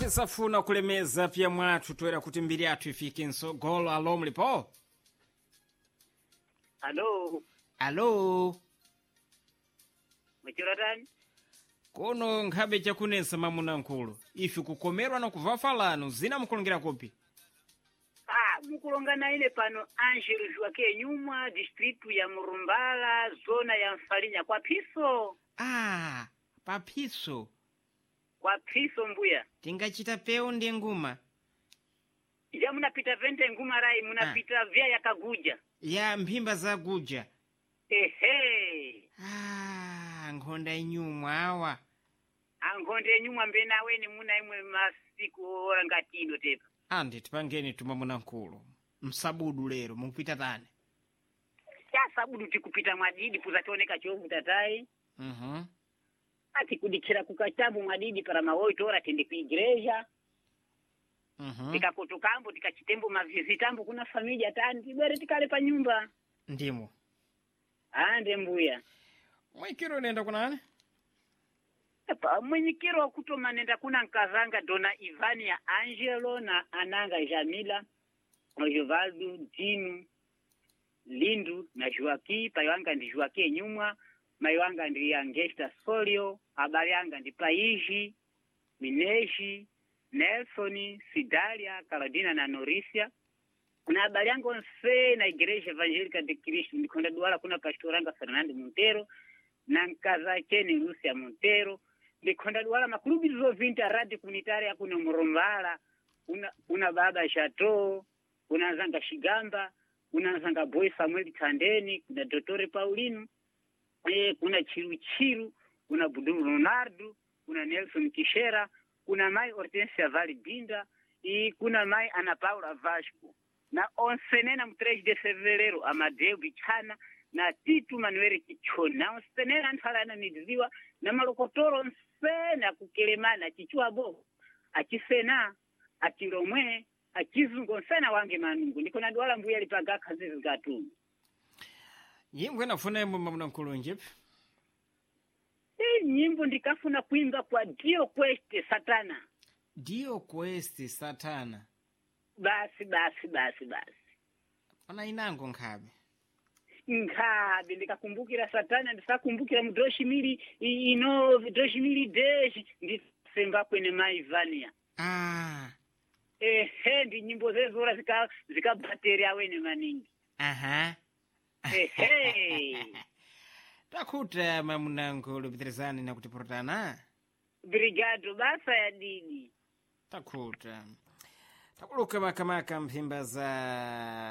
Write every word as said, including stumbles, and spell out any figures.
tisafuna kulemeza pia mwathu toera kuti mbiri yathu ifike nsogolo. Alo, mulipo? Alo, Alo, mwachira tani? kuno nkhabe chakunensa mamuna nkulu ife kukomerwa na kuvafalano zina mukulongera kupi? Ah, mukulongana ine pano Angelo Joaquim Nyumwa, distritu ya Murumbala, zona ya Mfalinya kwa Phiso. Ah, paphiso Kwa Phiso mbuya. tingachita peu ndi nguma Ja munapita vente nguma rai, munapita vya ya Kaguja. ya mphimba za guja. Ehe. Ah, nkhonda inyumwa awa. Angonde Nyumwa mbena weni muna imwe masiku ora ngatino tepa. Andi tipangeni tumamuna nkulu msabudu lero mukupita tani? Ya sabudu tikupita mwadidi puzatoneka chovu tatai. Mhm. Ati kudikira kukachabu mwadidi para mawoito ora tende ku igreja. Mhm. Tikakotokambo tikachitembo mavizitambo kuna familia tani tibere tikale pa nyumba. Ndimo. Ande mbuya. Mwikiro nenda kunani? Epa mwenyekero wa kutoma nenda kuna nkazanga dona Ivania Angelo na ananga Jamila, Ojovaldo, Dinu, Lindu na Joaquim, paiwanga ndi Joaquim Nyumwa, maiwanga ndi Angesta Solio, habari yanga ndi Paiji, Mineji, Nelson, Sidalia, Kaladina na Norisia. Na habari yangu nse na Igreja Evangelica de Cristo ndikonda duwala kuna pastoranga Fernando Montero na nkaza cheni Lucia Montero ndikonda duwala makulubi zovinta radi comunitaria kuna Murumbala una, una baba Chateau kuna zanga Shigamba kuna zanga boy Samuel Kandeni kuna Dotore Paulino eh, kuna Chiru Chiru kuna Budu Ronaldo kuna Nelson Kishera kuna mai Hortensia Vali Binda i kuna mai Ana Paula Vasco na onsenena mu três de fevereiro Amadeu Bichana na Titu Manuel Kichoni na onsenena nthalana nidziwa na malokotoro nsena kukelemana chichua bo achisena achiromwe achizungu nsena wange manungu ndiko na dwala mbuya lipaga kazi zikatu Nyimbo inafuna imwe mamuna nkulu njipi? e nyimbo ndikafuna kuimba kwa Dio Quest Satana. Dio Quest Satana. Basi basi basi basi Pana inango nkhabe. nkhabe ndikakumbukira Satana ndisakumbukira mudoshi mili i- ino doshi mili deshi ndisemba kwene maivania. Ah. Ehe ndi nyimbo zezora zika zikabateri awene maningi. Aha. Ehe. Takuta mamuna nkulu pitirizani na kutiporotana. Brigado basa ya didi. Takuta. Takuluka makamaka mphimba za